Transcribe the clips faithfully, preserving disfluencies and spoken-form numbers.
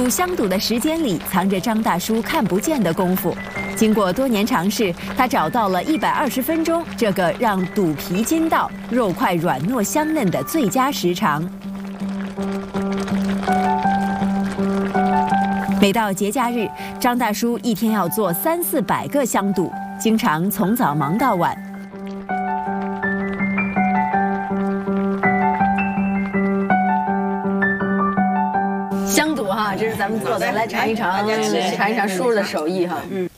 肚香肚的时间里，藏着张大叔看不见的功夫。经过多年尝试，他找到了一百二十分钟这个让肚皮筋道、肉块软糯香嫩的最佳时长。每到节假日，张大叔一天要做三四百个香肚，经常从早忙到晚。香肚哈，这是咱们做的，来尝一尝，尝一尝叔叔的手艺哈。嗯，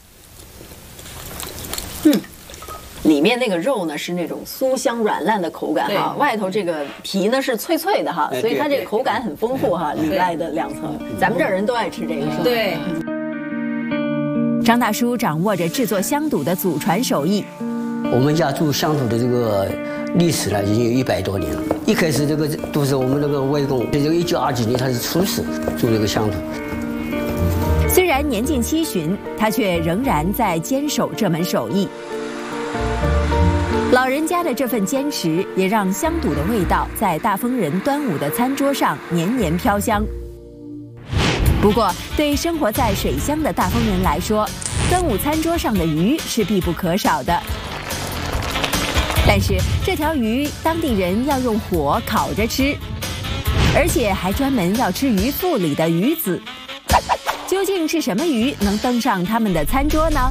嗯，里面那个肉呢是那种酥香软烂的口感哈，外头这个皮呢是脆脆的哈，所以它这个口感很丰富哈，里外的两层。咱们这儿人都爱吃这个是吧？ 对。 张大叔掌握着制作香肚的祖传手艺。 我们家做香肚的这个历史呢，已经有一百多年了。一开始这个都是我们那个外公，这个一九二几年他是厨师做这个香肚。 虽然年近七旬，他却仍然在坚守这门手艺。老人家的这份坚持，也让香肚的味道在大丰人端午的餐桌上年年飘香。不过，对生活在水乡的大丰人来说，端午餐桌上的鱼是必不可少的。但是这条鱼，当地人要用火烤着吃，而且还专门要吃鱼腹里的鱼籽。究竟是什么鱼能登上他们的餐桌呢？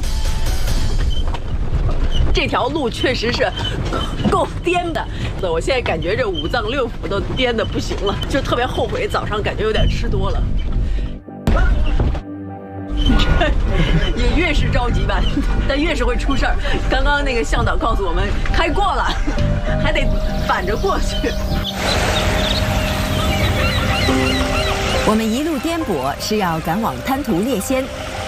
这条路确实是够颠的，我现在感觉这五脏六腑都颠得不行了，就特别后悔早上感觉有点吃多了。也越是着急吧，但越是会出事儿。刚刚那个向导告诉我们，开过了，还得反着过去。 我们一路颠簸是要赶往滩涂猎仙。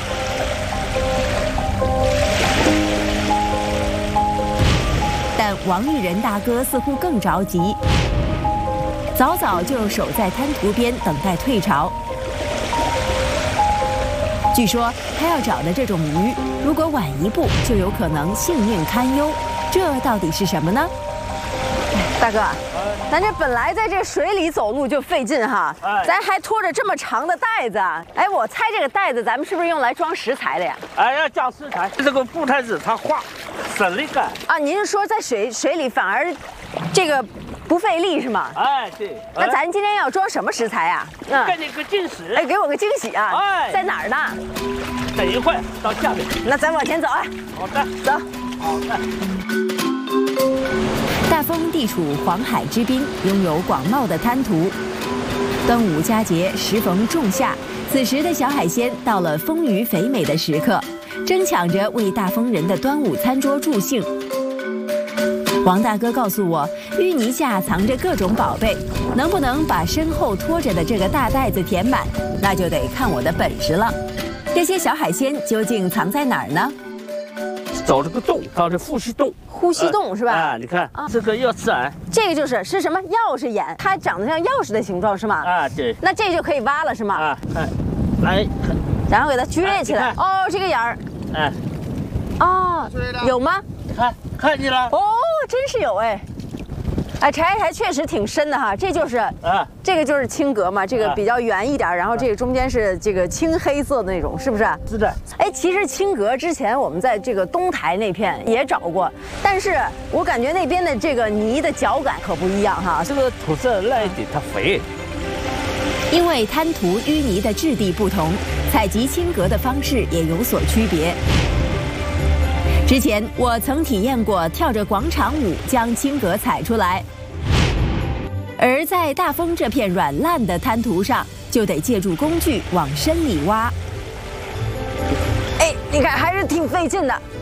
但王玉仁大哥似乎更着急，早早就守在滩涂边等待退潮。据说他要找的这种鱼，如果晚一步，就有可能性命堪忧。这到底是什么呢？ 大哥，咱这本来在这水里走路就费劲哈，咱还拖着这么长的袋子。哎，我猜这个袋子咱们是不是用来装食材的呀？ 哎，要装食材，这个布袋子它滑，省力干。 啊，您是说在水水里反而这个不费力是吗？ 哎，对。 那咱今天要装什么食材啊？ 嗯，给你个惊喜。 哎，给我个惊喜啊！ 哎， 在哪儿呢？ 等一会儿到下面。 那咱往前走啊。 好的， 走。 好的。 大丰地处黄海之滨，拥有广袤的滩涂。端午佳节时逢仲夏，此时的小海鲜到了丰腴肥美的时刻，争抢着为大丰人的端午餐桌助兴。王大哥告诉我，淤泥下藏着各种宝贝，能不能把身后拖着的这个大袋子填满，那就得看我的本事了。这些小海鲜究竟藏在哪儿呢？ 找这个洞，到这呼吸洞。 呼吸洞是吧？ 啊，你看这个钥匙眼， 这个就是是什么钥匙眼？它长得像钥匙的形状是吗？ 啊，对。 那这就可以挖了是吗？ 啊，哎，来， 然后给它撅起来。哦，这个眼儿。哎。哦，有吗？ 看，看见了。 哦，真是有哎。哎，柴柴确实挺深的哈，这就是啊，这个就是青格嘛，这个比较圆一点，然后这个中间是这个青黑色的那种，是不是？ 是的。 哎，其实青格之前我们在这个东台那片也找过，但是我感觉那边的这个泥的脚感可不一样哈， 这个土色烂一点，它肥。 因为滩涂淤泥的质地不同，采集青格的方式也有所区别。之前我曾体验过跳着广场舞将青格采出来，而在大丰这片软烂的滩涂上，就得借助工具往深里挖。 哎，你看还是挺费劲的。